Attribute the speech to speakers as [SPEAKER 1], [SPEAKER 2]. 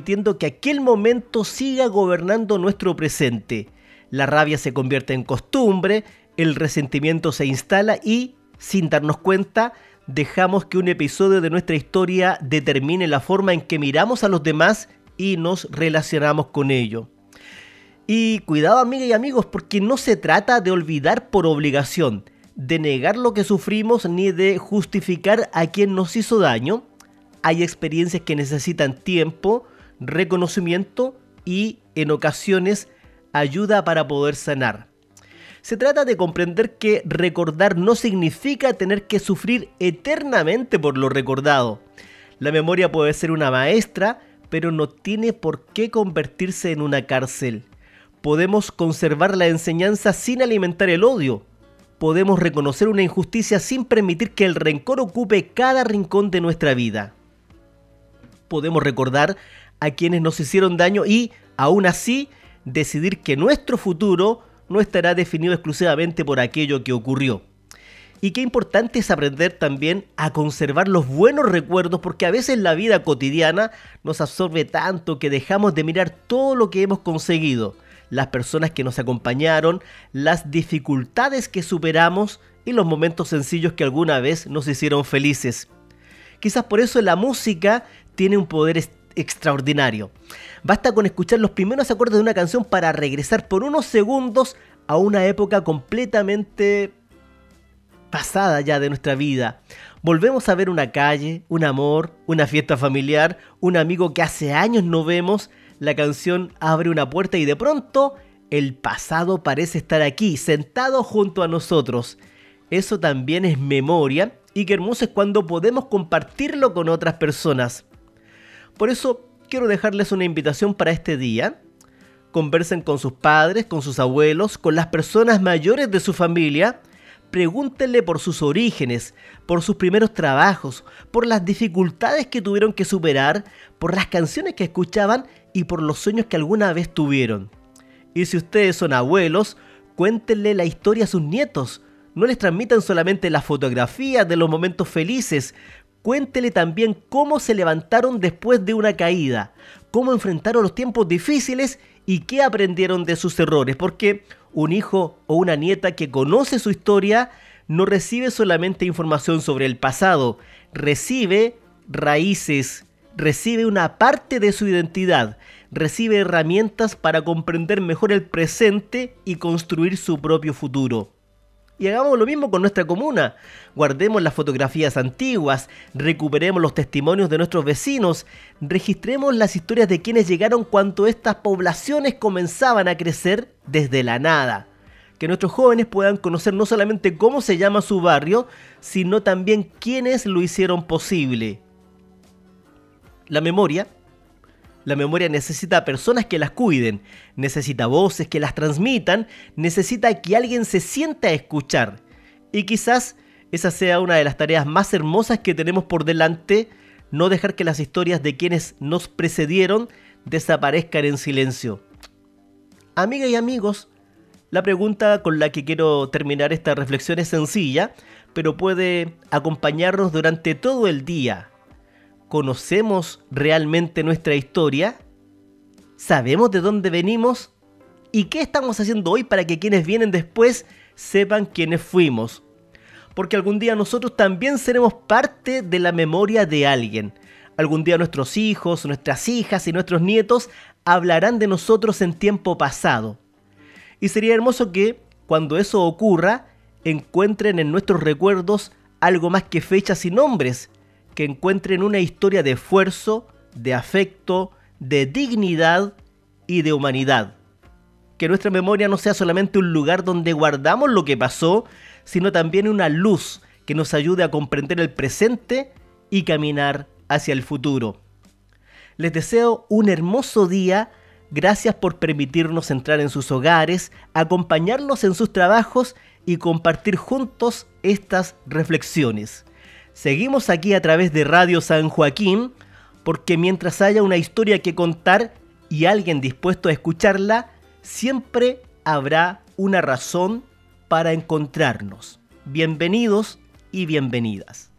[SPEAKER 1] permitiendo que aquel momento siga gobernando nuestro presente. La rabia se convierte en costumbre, el resentimiento se instala y, sin darnos cuenta, dejamos que un episodio de nuestra historia determine la forma en que miramos a los demás y nos relacionamos con ellos. Y cuidado, amigas y amigos, porque no se trata de olvidar por obligación, de negar lo que sufrimos ni de justificar a quien nos hizo daño. Hay experiencias que necesitan tiempo, reconocimiento y, en ocasiones, ayuda para poder sanar. Se trata de comprender que recordar no significa tener que sufrir eternamente por lo recordado. La memoria puede ser una maestra, pero no tiene por qué convertirse en una cárcel. Podemos conservar la enseñanza sin alimentar el odio. Podemos reconocer una injusticia sin permitir que el rencor ocupe cada rincón de nuestra vida. Podemos recordar a quienes nos hicieron daño y, aún así, decidir que nuestro futuro no estará definido exclusivamente por aquello que ocurrió. Y qué importante es aprender también a conservar los buenos recuerdos, porque a veces la vida cotidiana nos absorbe tanto que dejamos de mirar todo lo que hemos conseguido, las personas que nos acompañaron, las dificultades que superamos y los momentos sencillos que alguna vez nos hicieron felices. Quizás por eso la música tiene un poder extraordinario. Basta con escuchar los primeros acordes de una canción para regresar por unos segundos a una época completamente pasada ya de nuestra vida. Volvemos a ver una calle, un amor, una fiesta familiar, un amigo que hace años no vemos. La canción abre una puerta y de pronto el pasado parece estar aquí, sentado junto a nosotros. Eso también es memoria y qué hermoso es cuando podemos compartirlo con otras personas. Por eso quiero dejarles una invitación para este día. Conversen con sus padres, con sus abuelos, con las personas mayores de su familia. Pregúntenle por sus orígenes, por sus primeros trabajos, por las dificultades que tuvieron que superar, por las canciones que escuchaban y por los sueños que alguna vez tuvieron. Y si ustedes son abuelos, cuéntenle la historia a sus nietos. No les transmitan solamente las fotografías de los momentos felices. Cuéntele también cómo se levantaron después de una caída, cómo enfrentaron los tiempos difíciles y qué aprendieron de sus errores, porque un hijo o una nieta que conoce su historia no recibe solamente información sobre el pasado, recibe raíces, recibe una parte de su identidad, recibe herramientas para comprender mejor el presente y construir su propio futuro. Y hagamos lo mismo con nuestra comuna. Guardemos las fotografías antiguas, recuperemos los testimonios de nuestros vecinos, registremos las historias de quienes llegaron cuando estas poblaciones comenzaban a crecer desde la nada. Que nuestros jóvenes puedan conocer no solamente cómo se llama su barrio, sino también quiénes lo hicieron posible. La memoria necesita personas que las cuiden, necesita voces que las transmitan, necesita que alguien se sienta a escuchar. Y quizás esa sea una de las tareas más hermosas que tenemos por delante, no dejar que las historias de quienes nos precedieron desaparezcan en silencio. Amigas y amigos, la pregunta con la que quiero terminar esta reflexión es sencilla, pero puede acompañarnos durante todo el día. ¿Conocemos realmente nuestra historia? ¿Sabemos de dónde venimos? ¿Y qué estamos haciendo hoy para que quienes vienen después sepan quiénes fuimos? Porque algún día nosotros también seremos parte de la memoria de alguien. Algún día nuestros hijos, nuestras hijas y nuestros nietos hablarán de nosotros en tiempo pasado. Y sería hermoso que, cuando eso ocurra, encuentren en nuestros recuerdos algo más que fechas y nombres, que encuentren una historia de esfuerzo, de afecto, de dignidad y de humanidad. Que nuestra memoria no sea solamente un lugar donde guardamos lo que pasó, sino también una luz que nos ayude a comprender el presente y caminar hacia el futuro. Les deseo un hermoso día. Gracias por permitirnos entrar en sus hogares, acompañarlos en sus trabajos y compartir juntos estas reflexiones. Seguimos aquí a través de Radio San Joaquín, porque mientras haya una historia que contar y alguien dispuesto a escucharla, siempre habrá una razón para encontrarnos. Bienvenidos y bienvenidas.